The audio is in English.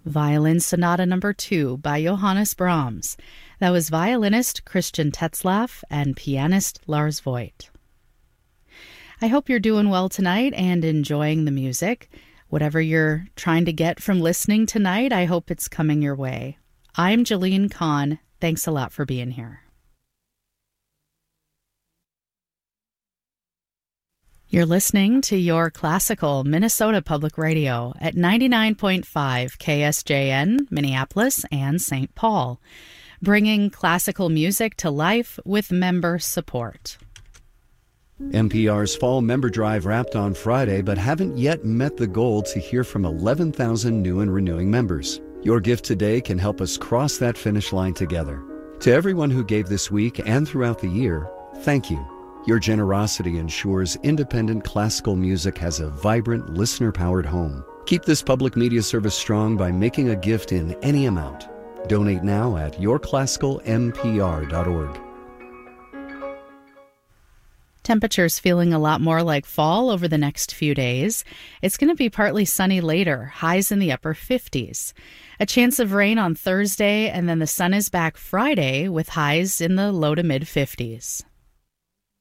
Violin Sonata No. 2 by Johannes Brahms. That was violinist Christian Tetzlaff and pianist Lars Voigt. I hope you're doing well tonight and enjoying the music. Whatever you're trying to get from listening tonight, I hope it's coming your way. I'm Jolene Kahn. Thanks a lot for being here. You're listening to your classical Minnesota Public Radio at 99.5 KSJN, Minneapolis and St. Paul, bringing classical music to life with member support. NPR's Fall Member Drive wrapped on Friday, but haven't yet met the goal to hear from 11,000 new and renewing members. Your gift today can help us cross that finish line together. To everyone who gave this week and throughout the year, thank you. Your generosity ensures independent classical music has a vibrant, listener-powered home. Keep this public media service strong by making a gift in any amount. Donate now at yourclassicalmpr.org. Temperatures feeling a lot more like fall over the next few days. It's going to be partly sunny later, highs in the upper 50s. A chance of rain on Thursday, and then the sun is back Friday with highs in the low to mid 50s.